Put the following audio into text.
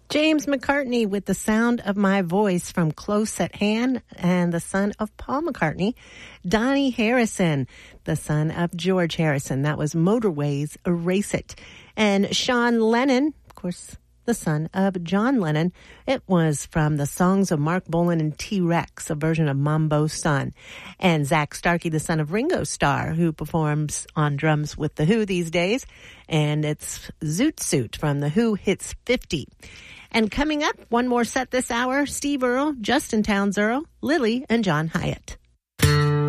James McCartney with The Sound of My Voice from Close at Hand, and the son of Paul McCartney. Donnie Harrison, the son of George Harrison. That was Motorways, Erase It. And Sean Lennon, of course, the son of John Lennon. It was from the Songs of Mark Bolan and T-Rex, a version of Mambo Son. And Zach Starkey, the son of Ringo Starr, who performs on drums with The Who these days. And it's Zoot Suit from The Who Hits 50. And coming up, one more set this hour, Steve Earle, Justin Townes Earle, Lily, and John Hyatt.